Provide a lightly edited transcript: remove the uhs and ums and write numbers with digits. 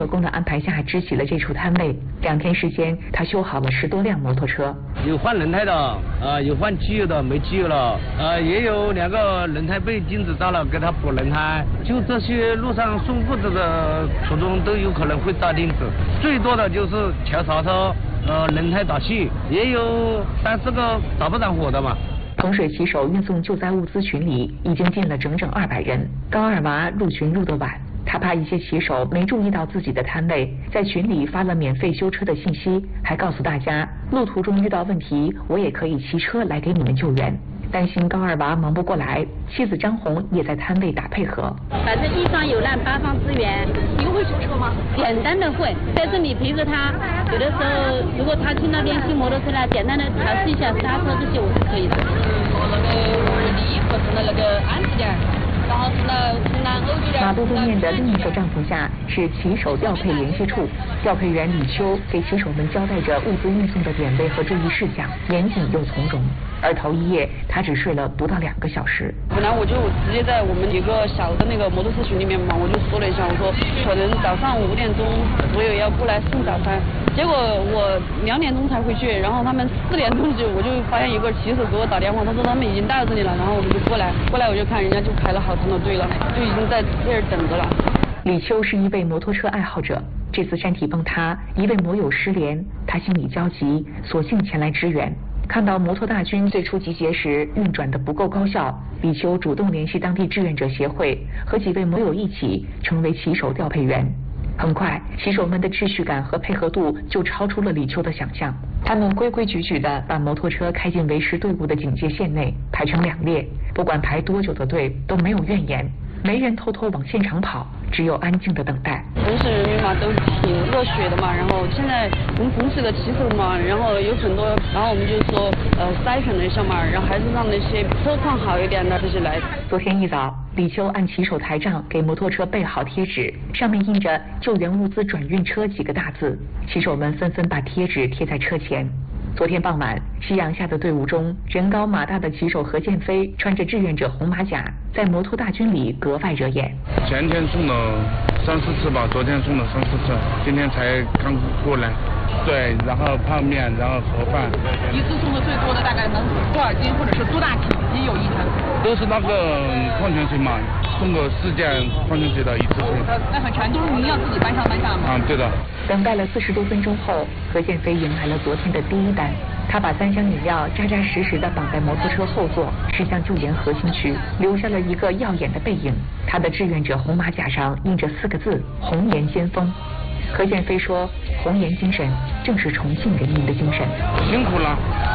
社工的安排下支起了这处摊位，2天时间，他修好了10多辆摩托车。 有换轮胎的，有换机油的，没机油了，也有2个轮胎被钉子扎了，给他补轮胎。就这些路上送物资的途中都有可能会扎钉子，最多的就是桥刹车，轮胎打气，也有3、4个打不着火的嘛。 衡水骑手运送救灾物资群里已经进了整整200人。高二娃入群入得晚，他怕一些骑手没注意到自己的摊位，在群里发了免费修车的信息，还告诉大家路途中遇到问题，我也可以骑车来给你们救援。担心高二娃忙不过来，妻子张红也在摊位打配合。 反正一方有难八方支援。 你会修车吗？ 简单的会，在这里陪着他。有的时候如果他去那边修摩托车了，简单的调试一下刹车这些我是可以的。 那个离合是那个安置点。 马路对面的另一个帐篷下是骑手调配联系处，调配员李秋给骑手们交代着物资运送的点位和注意事项，严谨又从容。而头一夜他只睡了不到2个小时。 本来我就直接在我们一个小的那个摩托车群里面嘛，我就说了一下，我说可能早上5点钟左右要过来送早餐，结果我2点钟才回去，然后他们4点钟我就发现有个骑手给我打电话，他说他们已经到这里了，然后我们就过来我就看人家就排了好长的队了，就已经在这儿等着了。 李秋是一位摩托车爱好者，这次山体崩塌，一位摩友失联，他心里焦急，索性前来支援。看到摩托大军最初集结时运转的不够高效，李秋主动联系当地志愿者协会，和几位摩友一起成为骑手调配员。很快，骑手们的秩序感和配合度就超出了李秋的想象。他们规规矩矩地把摩托车开进维持队伍的警戒线内，排成2列，不管排多久的队都没有怨言，没人偷偷往现场跑，只有安静的等待。 衡水人民嘛都挺热血的嘛，然后现在我们衡水的骑手嘛，然后有很多，然后我们就说筛选了一下嘛，然后还是让那些车况好一点的这些来。 昨天一早，李秋按骑手台账给摩托车备好贴纸，上面印着救援物资转运车几个大字，骑手们纷纷把贴纸贴在车前。昨天傍晚，夕阳下的队伍中，人高马大的骑手何建飞穿着志愿者红马甲，在摩托大军里格外惹眼。 前天送了3、4次吧，昨天送了3、4次，今天才刚过来。对，然后泡面，然后盒饭。 一次送的最多的大概能多少斤，或者是多大体积有一台？ 都是那个矿泉水嘛，送个4件矿泉水的一次性。 那很全都是您要自己搬上吗？ 对的。 等待了40多分钟后，何建飞迎来了昨天的第一单。他把3箱饮料扎扎实实地绑在摩托车后座，驶向救援核心区，留下了一个耀眼的背影。他的志愿者红马甲上印着4个字：红颜先锋。何建飞说，红颜精神正是重庆人民的精神。 辛苦了。